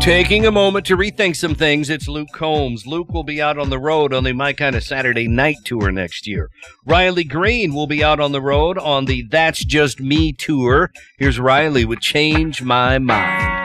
Taking a moment to rethink some things, it's Luke Combs. Luke will be out on the road on the My Kind of Saturday Night tour next year. Riley Green will be out on the road on the That's Just Me tour. Here's Riley with Change My Mind.